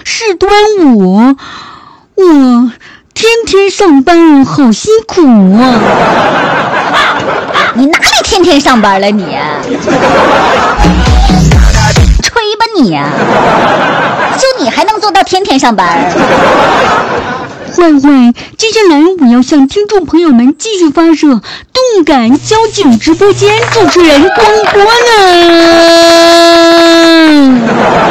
是端午，我天天上班，好辛苦啊！ 你哪里天天上班了你？吹吧你！就你还能做到天天上班？ 坏坏，接下来我要向听众朋友们继续发射动感交警直播间主持人广播呢。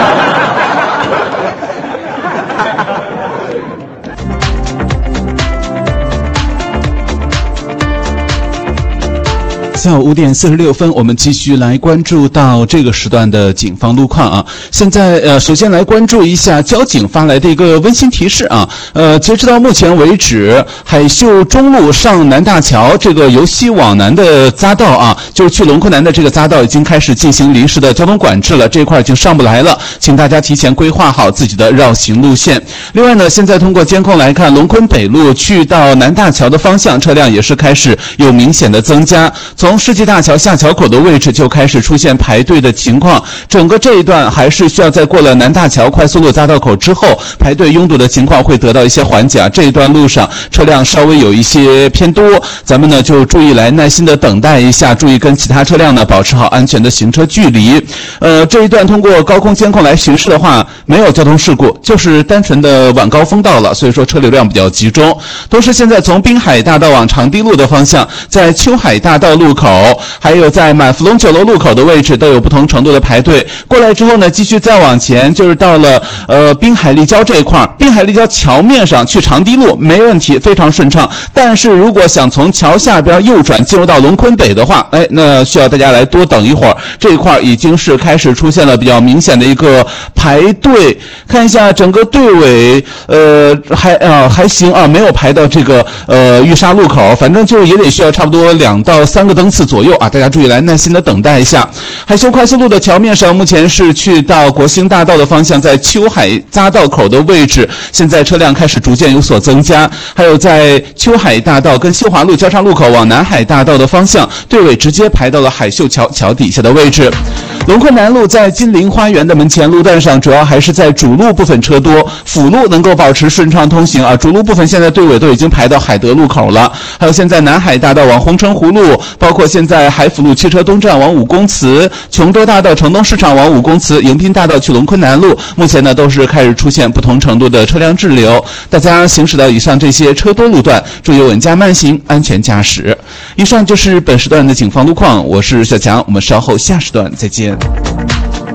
下午5点46分，我们继续来关注到这个时段的警方路况啊。现在首先来关注一下交警发来的一个温馨提示啊。截止到目前为止，海秀中路上南大桥这个由西往南的匝道啊，就是去龙昆南的这个匝道已经开始进行临时的交通管制了，这块已经上不来了，请大家提前规划好自己的绕行路线。另外呢，现在通过监控来看，龙昆北路去到南大桥的方向车辆也是开始有明显的增加，从世纪大桥下桥口的位置就开始出现排队的情况，整个这一段还是需要在过了南大桥快速路匝道口之后，排队拥堵的情况会得到一些缓解啊。这一段路上车辆稍微有一些偏多，咱们呢就注意来耐心的等待一下，注意跟其他车辆呢保持好安全的行车距离。这一段通过高空监控来巡视的话，没有交通事故，就是单纯的晚高峰到了，所以说车流量比较集中。同时现在从滨海大道往长堤路的方向，在秋海大道路口还有在满福隆酒楼路口的位置都有不同程度的排队。过来之后呢，继续再往前就是到了滨海立交这一块，滨海立交桥面上去长堤路没问题，非常顺畅。但是如果想从桥下边右转进入到龙昆北的话，那需要大家来多等一会儿，这一块已经是开始出现了比较明显的一个排队。看一下整个队尾还行啊，没有排到这个玉沙路口，反正就也得需要差不多2到3个灯次左右啊，大家注意来耐心的等待一下。海秀快速路的桥面上，目前是去到国兴大道的方向，在秋海匝道口的位置，现在车辆开始逐渐有所增加。还有在秋海大道跟西华路交叉路口往南海大道的方向，队尾直接排到了海秀桥底下的位置。龙昆南路在金陵花园的门前路段上，主要还是在主路部分车多，辅路能够保持顺畅通行啊。主路部分现在队尾都已经排到海德路口了。还有现在南海大道往红城湖路，包括现在海辅路汽车东站往武公祠，琼州大道城东市场往武公祠，迎宾大道去龙昆南路，目前呢都是开始出现不同程度的车辆滞留。大家行驶到以上这些车多路段，注意稳驾慢行，安全驾驶。以上就是本时段的警方路况，我是小强，我们稍后下时段再见。